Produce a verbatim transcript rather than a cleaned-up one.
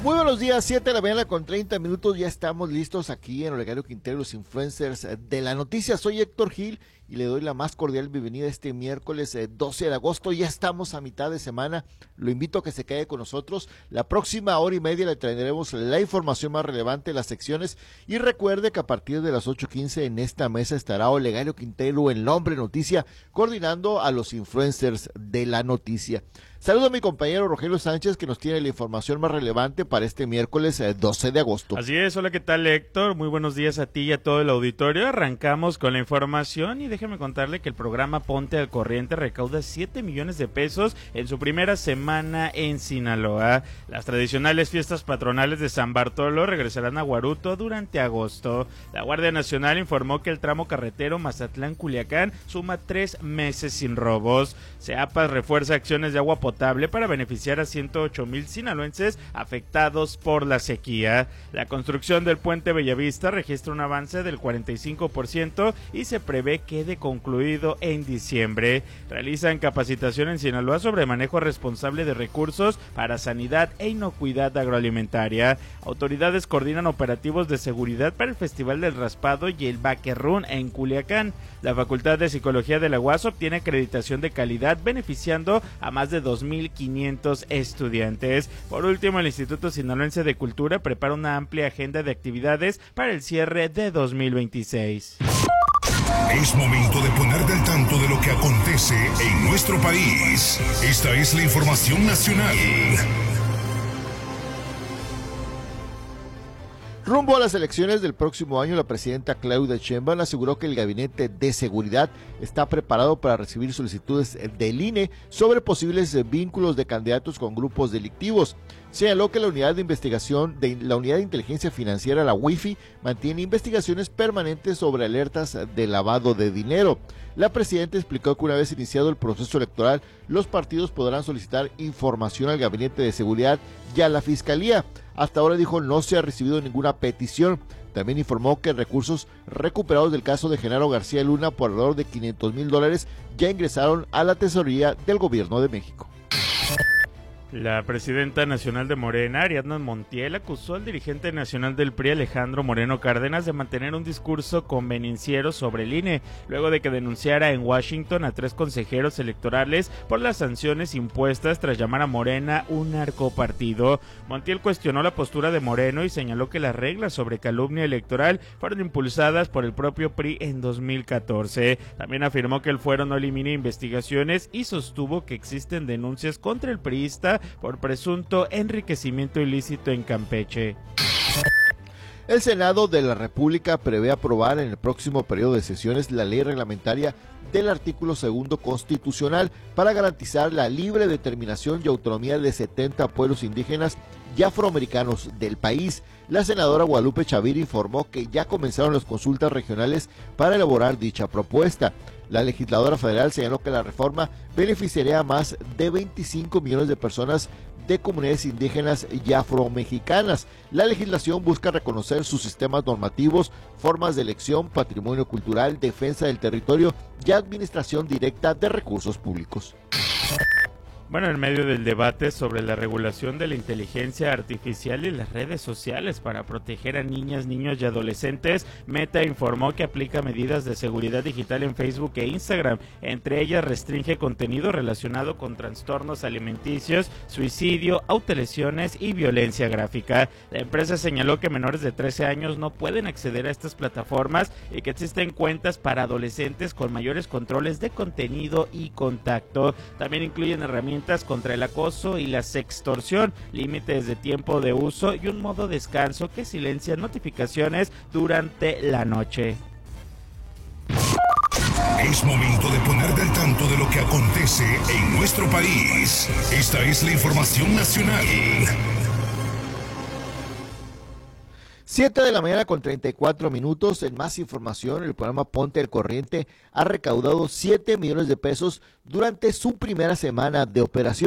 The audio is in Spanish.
Muy buenos días, siete de la mañana con treinta minutos, ya estamos listos aquí en Olegario Quintero, los influencers de la noticia. Soy Héctor Gil y le doy la más cordial bienvenida este miércoles eh, doce de agosto, ya estamos a mitad de semana, lo invito a que se quede con nosotros. La próxima hora y media le traeremos la información más relevante, las secciones, y recuerde que a partir de las ocho quince en esta mesa estará Olegario Quintero, el hombre noticia, coordinando a los influencers de la noticia. Saludo a mi compañero Rogelio Sánchez, que nos tiene la información más relevante para este miércoles eh, doce de agosto. Así es, hola, ¿qué tal, Héctor? Muy buenos días a ti y a todo el auditorio. Arrancamos con la información y déjeme contarle que el programa Ponte al Corriente recauda siete millones de pesos en su primera semana en Sinaloa. Las tradicionales fiestas patronales de San Bartolo regresarán a Huaruto durante agosto. La Guardia Nacional informó que el tramo carretero Mazatlán-Culiacán suma tres meses sin robos. Seapas refuerza acciones de agua potable para beneficiar a ciento ocho mil sinaloenses afectados por la sequía. La construcción del puente Bellavista registra un avance del cuarenta y cinco por ciento y se prevé quede concluido en diciembre. Realizan capacitación en Sinaloa sobre manejo responsable de recursos para sanidad e inocuidad agroalimentaria. Autoridades coordinan operativos de seguridad para el Festival del Raspado y el Baquerrún en Culiacán. La Facultad de Psicología de la U A S obtiene acreditación de calidad beneficiando a más de dos mil quinientos estudiantes. Por último, el Instituto Sinaloense de Cultura prepara una amplia agenda de actividades para el cierre de dos mil veintiséis. Es momento de ponerte al tanto de lo que acontece en nuestro país. Esta es la información nacional. Rumbo a las elecciones del próximo año, la presidenta Claudia Sheinbaum aseguró que el Gabinete de Seguridad está preparado para recibir solicitudes del I N E sobre posibles vínculos de candidatos con grupos delictivos. Señaló que la unidad de investigación de la unidad de inteligencia financiera, la WIFI, mantiene investigaciones permanentes sobre alertas de lavado de dinero. La presidenta explicó que una vez iniciado el proceso electoral, los partidos podrán solicitar información al Gabinete de Seguridad y a la Fiscalía. Hasta ahora, dijo, no se ha recibido ninguna petición. También informó que recursos recuperados del caso de Genaro García Luna por alrededor de quinientos mil dólares ya ingresaron a la tesorería del Gobierno de México. La presidenta nacional de Morena, Ariadna Montiel, acusó al dirigente nacional del P R I, Alejandro Moreno Cárdenas, de mantener un discurso convenenciero sobre el I N E, luego de que denunciara en Washington a tres consejeros electorales por las sanciones impuestas tras llamar a Morena un narcopartido. Montiel cuestionó la postura de Moreno y señaló que las reglas sobre calumnia electoral fueron impulsadas por el propio P R I en dos mil catorce. También afirmó que el fuero no elimina investigaciones y sostuvo que existen denuncias contra el priista por presunto enriquecimiento ilícito en Campeche. El Senado de la República prevé aprobar en el próximo periodo de sesiones la ley reglamentaria del artículo segundo constitucional para garantizar la libre determinación y autonomía de setenta pueblos indígenas y afroamericanos del país. La senadora Guadalupe Chavira informó que ya comenzaron las consultas regionales para elaborar dicha propuesta. La legisladora federal señaló que la reforma beneficiaría a más de veinticinco millones de personas de comunidades indígenas y afromexicanas. La legislación busca reconocer sus sistemas normativos, formas de elección, patrimonio cultural, defensa del territorio y administración directa de recursos públicos. Bueno, en medio del debate sobre la regulación de la inteligencia artificial y las redes sociales para proteger a niñas, niños y adolescentes, Meta informó que aplica medidas de seguridad digital en Facebook e Instagram. Entre ellas, restringe contenido relacionado con trastornos alimenticios, suicidio, autolesiones y violencia gráfica. La empresa señaló que menores de trece años no pueden acceder a estas plataformas y que existen cuentas para adolescentes con mayores controles de contenido y contacto. También incluyen herramientas contra el acoso y la sextorsión, límites de tiempo de uso y un modo descanso que silencia notificaciones durante la noche. Es momento de ponerte al tanto de lo que acontece en nuestro país. Esta es la información nacional. siete de la mañana con treinta y cuatro minutos. En más información, el programa Ponte al Corriente ha recaudado siete millones de pesos durante su primera semana de operación.